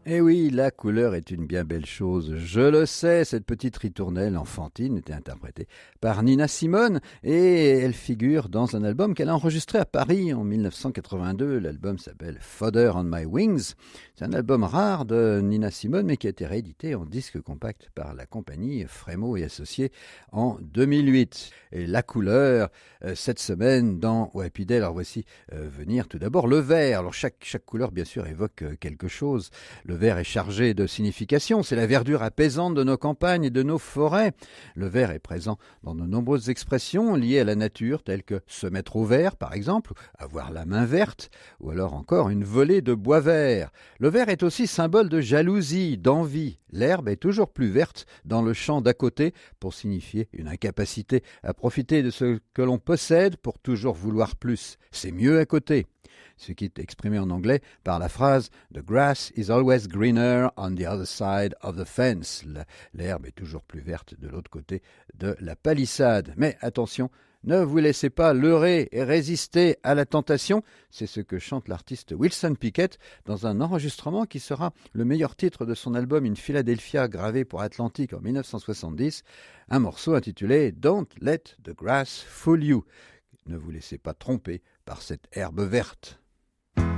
Eh oui, la couleur est une bien belle chose. Je le sais, cette petite ritournelle enfantine était interprétée par Nina Simone et elle figure dans un album qu'elle a enregistré à Paris en 1982. L'album s'appelle Fodder on My Wings. C'est un album rare de Nina Simone mais qui a été réédité en disque compact par la compagnie Frémo et Associés en 2008. Et la couleur, cette semaine dans Wapidel, alors voici venir tout d'abord le vert. Alors chaque couleur bien sûr évoque quelque chose. Le vert est chargé de signification, c'est la verdure apaisante de nos campagnes et de nos forêts. Le vert est présent dans de nombreuses expressions liées à la nature, telles que se mettre au vert, par exemple, avoir la main verte, ou alors encore une volée de bois vert. Le vert est aussi symbole de jalousie, d'envie. L'herbe est toujours plus verte dans le champ d'à côté pour signifier une incapacité à profiter de ce que l'on possède pour toujours vouloir plus. C'est mieux à côté. Ce qui est exprimé en anglais par la phrase « The grass is always greener on the other side of the fence ». L'herbe est toujours plus verte de l'autre côté de la palissade. Mais attention, ne vous laissez pas leurrer et résister à la tentation. C'est ce que chante l'artiste Wilson Pickett dans un enregistrement qui sera le meilleur titre de son album In Philadelphia gravé pour Atlantic en 1970, un morceau intitulé « Don't let the grass fool you ». Ne vous laissez pas tromper par cette herbe verte.